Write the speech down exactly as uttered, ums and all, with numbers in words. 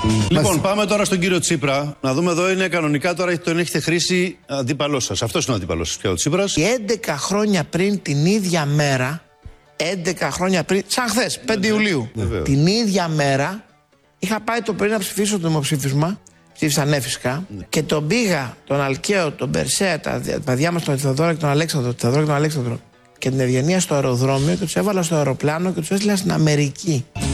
Λοιπόν, πάμε τώρα στον κύριο Τσίπρα. Να δούμε εδώ, είναι κανονικά τώρα τον έχετε χρήσει αντίπαλό σας. Αυτός είναι ο αντίπαλος σας πια, ο Τσίπρας. έντεκα χρόνια πριν την ίδια μέρα, έντεκα χρόνια πριν, σαν χθες, πέντε Ιουλίου, Βεβαίως. την ίδια μέρα είχα πάει το πρωί να ψηφίσω το δημοψήφισμα. Ψήφισα ναι φυσικά. Ναι. Και τον πήγα, τον Αλκαίο, τον Περσέα, τα παιδιά μας, τον Θεοδόρα και τον Αλέξανδρο, τον Θεοδόρα και τον Αλέξανδρο, και την Ευγενία στο αεροδρόμιο και τους έβαλα στο αεροπλάνο και τους έστειλα στην Αμερική.